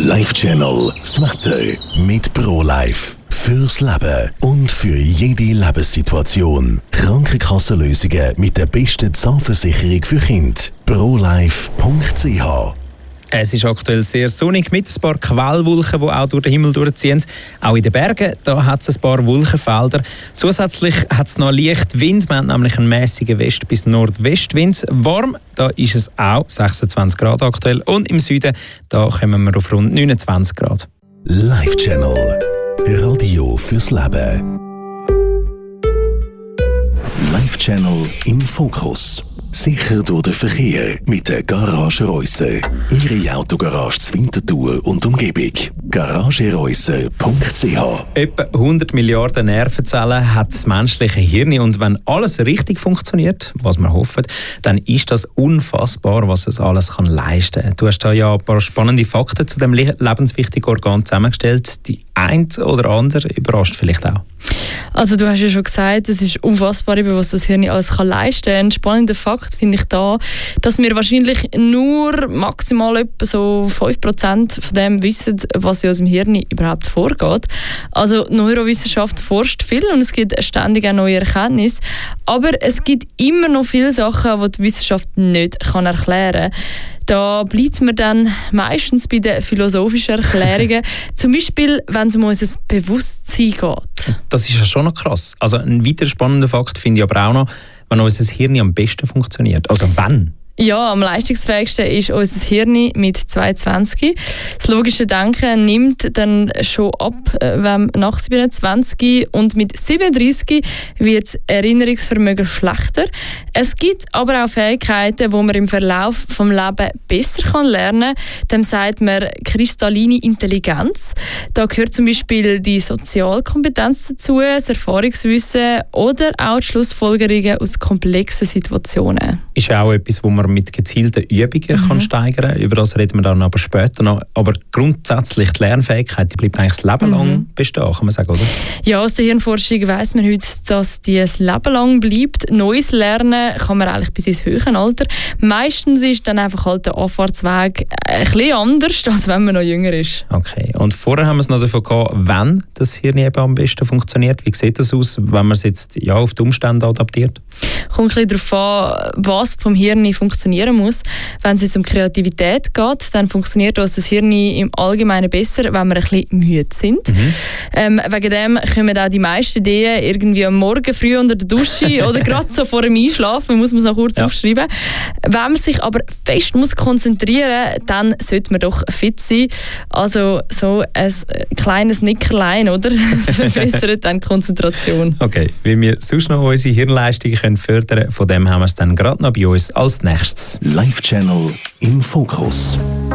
Life Channel, das Wetter mit ProLife. Fürs Leben und für jede Lebenssituation. Krankenkassenlösungen mit der besten Zahnversicherung für Kinder. ProLife.ch. Es ist aktuell sehr sonnig mit ein paar Quellwolken, die auch durch den Himmel durchziehen. Auch in den Bergen hat es ein paar Wolkenfelder. Zusätzlich hat es noch leicht Wind. Wir haben nämlich einen mäßigen West- bis Nordwestwind. Warm, da ist es auch 26 Grad aktuell. Und im Süden, da kommen wir auf rund 29 Grad. Life Channel. Radio fürs Leben. Life Channel im Fokus. Sicher durch den Verkehr mit der Garage Reusser. Ihre Autogarage zur Winterthur und Umgebung. garagereusser.ch. Etwa 100 Milliarden Nervenzellen hat das menschliche Hirn. Und wenn alles richtig funktioniert, was wir hoffen, dann ist das unfassbar, was es alles kann leisten kann. Du hast da ja ein paar spannende Fakten zu dem lebenswichtigen Organ zusammengestellt. Die ein oder andere überrascht vielleicht auch. Also du hast ja schon gesagt, es ist unfassbar, was das Hirn alles kann leisten kann. Ein spannender Fakt finde ich da, dass wir wahrscheinlich nur maximal etwa so 5% von dem wissen, was in unserem Hirn überhaupt vorgeht. Also Neurowissenschaft forscht viel und es gibt ständig auch neue Erkenntnisse. Aber es gibt immer noch viele Sachen, die die Wissenschaft nicht erklären kann. Da bleibt man dann meistens bei den philosophischen Erklärungen. Zum Beispiel, wenn es um unser Bewusstsein geht. Das ist ja schon noch krass. Also ein weiterer spannender Fakt finde ich aber auch noch, wenn unser Hirn am besten funktioniert. Also wann? Ja, am leistungsfähigsten ist unser Hirn mit 22. Das logische Denken nimmt dann schon ab nach 27 und mit 37 wird das Erinnerungsvermögen schlechter. Es gibt aber auch Fähigkeiten, die man im Verlauf des Lebens besser lernen kann. Dem sagt man kristalline Intelligenz. Da gehört zum Beispiel die Sozialkompetenz dazu, das Erfahrungswissen oder auch die Schlussfolgerungen aus komplexen Situationen. Ist auch etwas, wo man mit gezielten Übungen kann steigern kann. Über das reden wir dann aber später noch. Aber grundsätzlich die Lernfähigkeit, die bleibt eigentlich das Leben lang bestehen, kann man sagen, oder? Ja, aus der Hirnforschung weiss man heute, dass die das Leben lang bleibt. Neues Lernen kann man eigentlich bis ins höhere Alter. Meistens ist dann einfach halt der Anfahrtsweg ein bisschen anders, als wenn man noch jünger ist. Okay. Und vorher haben wir es noch davon gehabt, wenn das Hirn eben am besten funktioniert. Wie sieht das aus, wenn man es jetzt auf die Umstände adaptiert? Kommt ein bisschen darauf an, was vom Hirn funktionieren muss. Wenn es jetzt um Kreativität geht, dann funktioniert das Hirn im Allgemeinen besser, wenn wir ein bisschen müde sind. Wegen dem kommen auch die meisten Ideen irgendwie am Morgen früh unter der Dusche oder gerade so vor dem Einschlafen, muss man es noch kurz aufschreiben. Wenn man sich aber fest muss konzentrieren, dann sollte man doch fit sein. Also so ein kleines Nickerlein, oder? Das verbessert dann die Konzentration. Okay, wie wir sonst noch unsere Hirnleistungen fördern können, von dem haben wir es dann gerade noch bei uns als nächstes. Life Channel im Fokus.